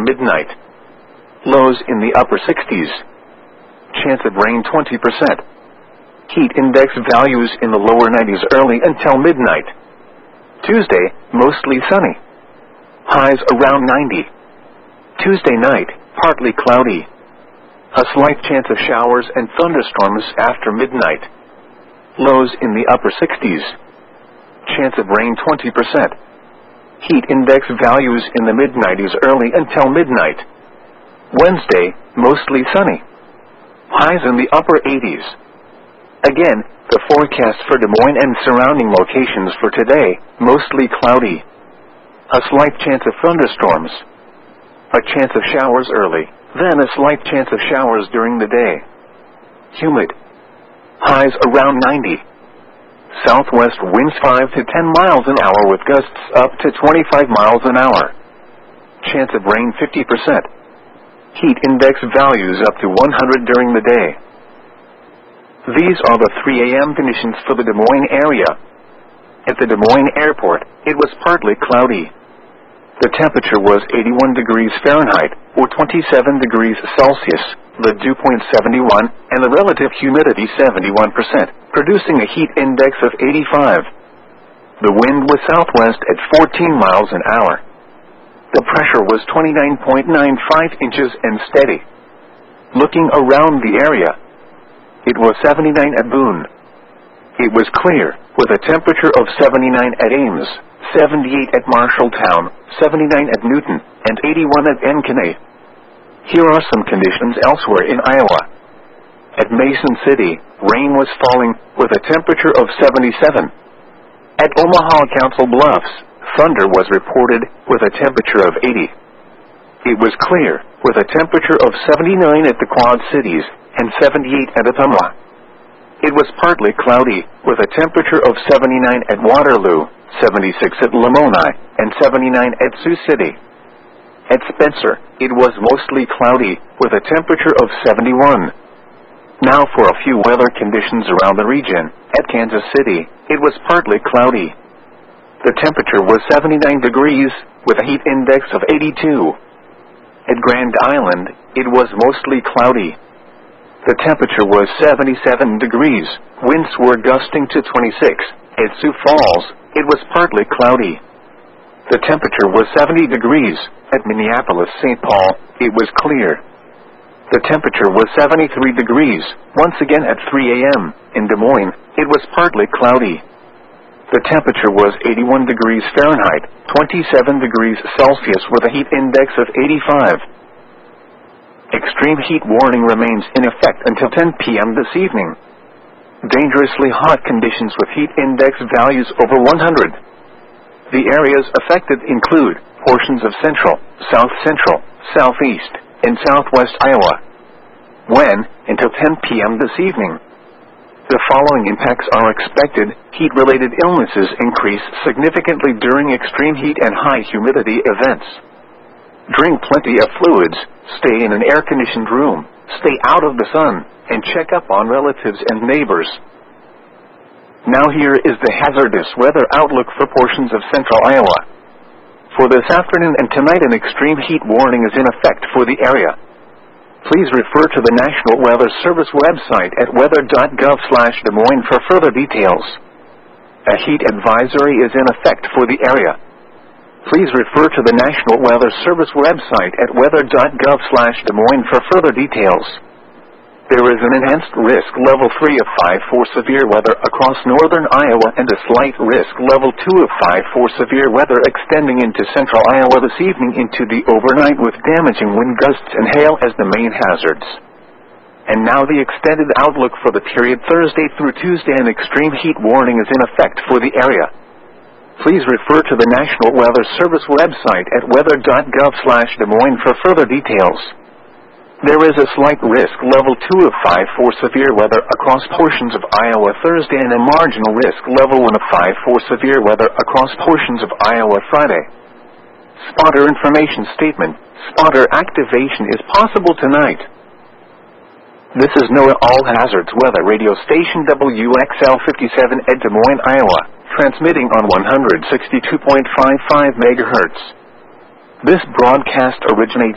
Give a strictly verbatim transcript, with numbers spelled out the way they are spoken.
midnight. Lows in the upper sixties. Chance of rain twenty percent. Heat index values in the lower nineties early until midnight. Tuesday, mostly sunny. Highs around ninety. Tuesday night, partly cloudy. A slight chance of showers and thunderstorms after midnight. Lows in the upper sixties. Chance of rain twenty percent. Heat index values in the mid-nineties early until midnight. Wednesday, mostly sunny. Highs in the upper eighties. Again, the forecast for Des Moines and surrounding locations for today, mostly cloudy. A slight chance of thunderstorms. A chance of showers early, then a slight chance of showers during the day. Humid. Highs around ninety. Southwest winds five to ten miles an hour with gusts up to twenty-five miles an hour. Chance of rain fifty percent. Heat index values up to one hundred during the day. These are the three A M conditions for the Des Moines area. At the Des Moines airport, it was partly cloudy. The temperature was eighty-one degrees Fahrenheit, or twenty-seven degrees Celsius, the dew point seventy-one, and the relative humidity seventy-one percent, producing a heat index of eighty-five. The wind was southwest at fourteen miles an hour. The pressure was twenty-nine point nine five inches and steady. Looking around the area, it was seventy-nine at Boone. It was clear, with a temperature of seventy-nine at Ames, seventy-eight at Marshalltown, seventy-nine at Newton, and eighty-one at Encanay. Here are some conditions elsewhere in Iowa. At Mason City, rain was falling with a temperature of seventy-seven. At Omaha Council Bluffs, thunder was reported with a temperature of eighty. It was clear, with a temperature of seventy-nine at the Quad Cities and seventy-eight at Ottumwa. It was partly cloudy, with a temperature of seventy-nine at Waterloo, seventy-six at Lamoni, and seventy-nine at Sioux City. At Spencer, it was mostly cloudy, with a temperature of seventy-one. Now for a few weather conditions around the region. At Kansas City, it was partly cloudy. The temperature was seventy-nine degrees, with a heat index of eighty-two. At Grand Island, it was mostly cloudy. The temperature was seventy-seven degrees, winds were gusting to twenty-six. At Sioux Falls, it was partly cloudy. The temperature was seventy degrees. At Minneapolis, Saint Paul, it was clear. The temperature was seventy-three degrees. Once again at three A M in Des Moines, it was partly cloudy. The temperature was eighty-one degrees Fahrenheit, twenty-seven degrees Celsius with a heat index of eighty-five. Extreme heat warning remains in effect until ten P M this evening. Dangerously hot conditions with heat index values over one hundred. The areas affected include portions of central, south central, southeast, and southwest Iowa. When? Until ten P M this evening. The following impacts are expected. Heat-related illnesses increase significantly during extreme heat and high humidity events. Drink plenty of fluids, stay in an air-conditioned room, stay out of the sun, and check up on relatives and neighbors. Now here is the hazardous weather outlook for portions of central Iowa. For this afternoon and tonight, an extreme heat warning is in effect for the area. Please refer to the National Weather Service website at weather dot gov slash Des Moines for further details. A heat advisory is in effect for the area. Please refer to the National Weather Service website at weather dot gov slash Des Moines for further details. There is an enhanced risk level three of five for severe weather across northern Iowa and a slight risk level two of five for severe weather extending into central Iowa this evening into the overnight with damaging wind gusts and hail as the main hazards. And now the extended outlook for the period Thursday through Tuesday. An extreme heat warning is in effect for the area. Please refer to the National Weather Service website at weather dot gov slash Des Moines for further details. There is a slight risk level two of five for severe weather across portions of Iowa Thursday and a marginal risk level one of five for severe weather across portions of Iowa Friday. Spotter information statement. Spotter activation is possible tonight. This is NOAA All Hazards Weather Radio Station W X L fifty-seven at Des Moines, Iowa, transmitting on one hundred sixty-two point five five megahertz. This broadcast originates